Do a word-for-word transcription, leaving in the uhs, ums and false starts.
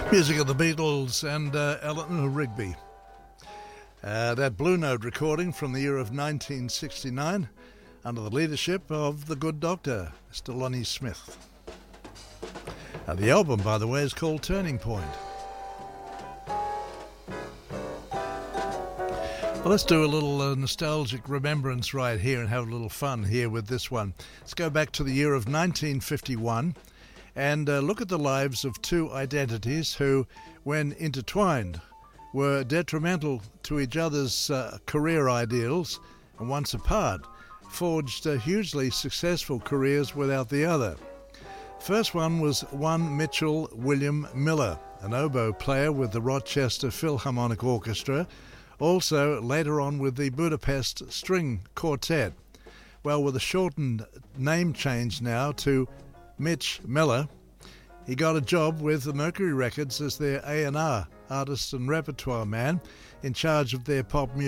Music of the Beatles and uh, Eleanor Rigby. Uh, that Blue Note recording from the year of nineteen sixty-nine under the leadership of the good doctor, Mister Lonnie Smith. Uh, the album, by the way, is called Turning Point. Well, let's do a little uh, nostalgic remembrance right here and have a little fun here with this one. Let's go back to the year of nineteen fifty-one and uh, look at the lives of two identities who, when intertwined, were detrimental to each other's uh, career ideals, and once apart, forged uh, hugely successful careers without the other. First one was one Mitchell William Miller, an oboe player with the Rochester Philharmonic Orchestra, also later on with the Budapest String Quartet. Well, with a shortened name change now to Mitch Miller, he got a job with the Mercury Records as their A and R, artist and repertoire man, in charge of their pop music.